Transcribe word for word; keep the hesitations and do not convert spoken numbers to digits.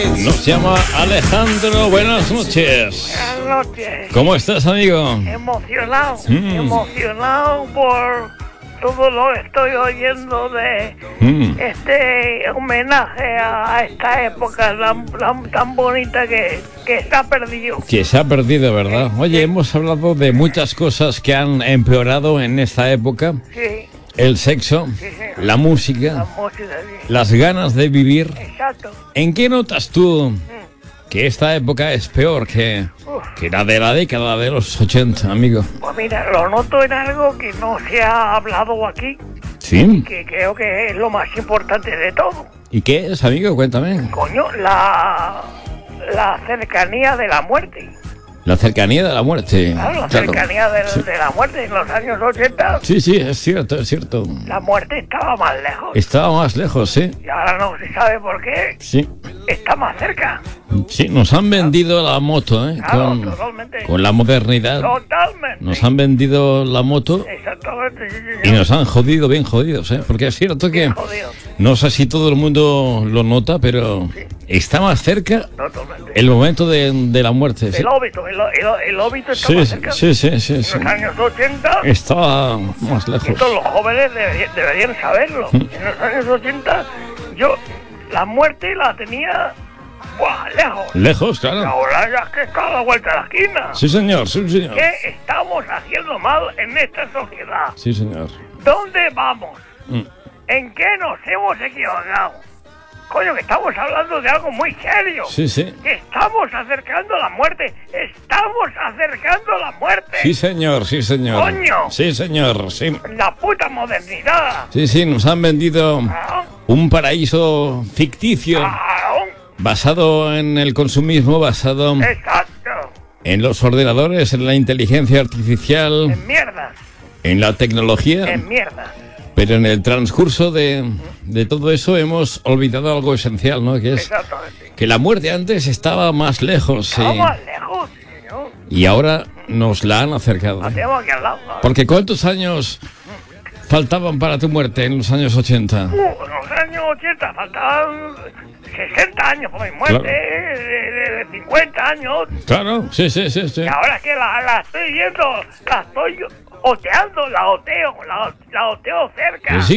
Nos llama Alejandro, buenas noches. Buenas noches. ¿Cómo estás, amigo? Emocionado, Mm. emocionado por todo lo que estoy oyendo de Mm. este homenaje a, a esta época tan, tan, tan bonita que, que se ha perdido. Que se ha perdido, ¿verdad? Oye, hemos hablado de muchas cosas que han empeorado en esta época. Sí, El sexo, sí, sí. la música, La música, sí. las ganas de vivir. Exacto. ¿En qué notas tú que esta época es peor que, Uf. que la de la década de los ochenta, amigo? Pues mira, lo noto en algo que no se ha hablado aquí, ¿Sí? que creo que es lo más importante de todo. ¿Y qué es, amigo? Cuéntame. Coño, la, la cercanía de la muerte. La cercanía de la muerte. Claro, la Claro. cercanía de, Sí. de la muerte en los años ochenta, Sí, sí, es cierto, es cierto. la muerte estaba más lejos. Estaba más lejos, sí. Y ahora no se sabe por qué, Sí. está más cerca. Sí, nos han vendido la moto, ¿eh? Claro, Con, totalmente. con la modernidad. Totalmente. Nos han vendido la moto Exactamente, sí, sí, y sí. nos han jodido bien jodidos, ¿eh? Porque es cierto que, Jodido. no sé si todo el mundo lo nota, pero está más cerca Totalmente. el momento de, de la muerte. Sí, El óbito, el, el, el óbito está sí, más sí, cerca. sí, sí, sí, sí. En los años ochenta, Estaba más lejos. esto los jóvenes deberían, deberían saberlo. En los años ochenta, yo la muerte la tenía, ¡buah!, lejos. Lejos, Y claro. ahora ya es que está a la vuelta de la esquina. Sí, señor, sí, señor. ¿Qué estamos haciendo mal en esta sociedad? Sí, señor. ¿Dónde vamos? Mm. ¿En qué nos hemos equivocado? Coño, que estamos hablando de algo muy serio. Sí, sí. Que estamos acercando la muerte. Estamos acercando la muerte. Sí, señor, sí, señor. ¡Coño! Sí, señor, sí. La puta modernidad. Sí, sí, nos han vendido Claro, un paraíso ficticio claro, basado en el consumismo, basado exacto. en los ordenadores, en la inteligencia artificial, En mierda, en la tecnología, en mierda. pero en el transcurso de, de todo eso hemos olvidado algo esencial, ¿no? Que es Exactamente. que la muerte antes estaba más lejos, sí, Estamos más lejos, señor. y ahora nos la han acercado. La tenemos aquí al lado. ¿sabes? Porque ¿cuántos años faltaban para tu muerte en los años ochenta? Uh, en los años ochenta faltaban sesenta años por mi muerte, Claro. eh, de, de- de cincuenta años. Claro, sí, sí, sí, sí. Y ahora que la, la estoy viendo, la estoy oteando, la oteo, la, la oteo cerca. Sí, sí.